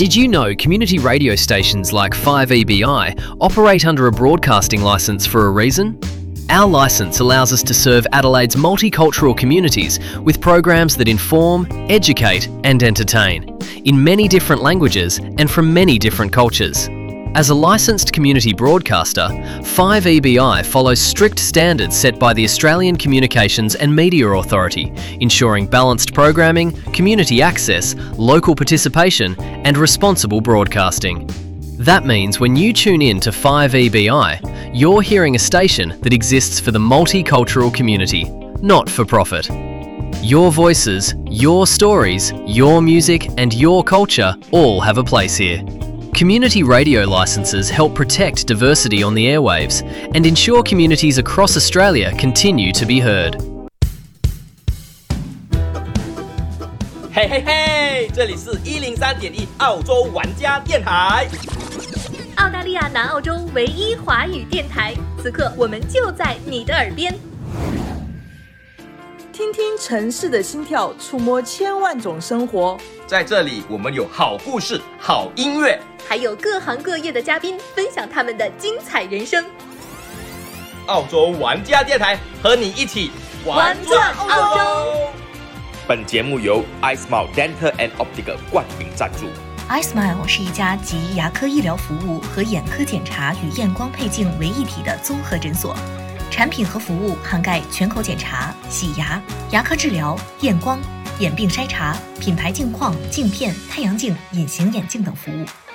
Did you know community radio stations like 5EBI operate under a broadcasting licence for a reason? Our licence allows us to serve Adelaide's multicultural communities with programs that inform, educate and entertain, in many different languages and from many different cultures. As a licensed community broadcaster, 5EBI follows strict standards set by the Australian Communications and Media Authority, ensuring balanced programming, community access, local participation and responsible broadcasting. That means when you tune in to 5EBI, you're hearing a station that exists for the multicultural community, not for profit. Your voices, your stories, your music and your culture all have a place here. Community radio licences help protect diversity on the airwaves and ensure communities across Australia continue to be heard. 嘿嘿嘿，这里是103.1澳洲玩家电台， 澳大利亚南澳洲唯一华语电台，此刻我们就在你的耳边。 听听城市的心跳，触摸千万种生活。 在这里我们有好故事、好音乐， 还有各行各业的嘉宾分享他们的精彩人生。 澳洲玩家电台和你一起玩转澳洲。本节目由 iSmile Dental and Optical 冠名赞助。 iSmile 是一家集牙科医疗服务和眼科检查与验光配镜为一体的综合诊所，产品和服务涵盖全口检查、洗牙、牙科治疗、验光、眼病筛查、品牌镜框、镜片、太阳镜、隐形眼镜等服务。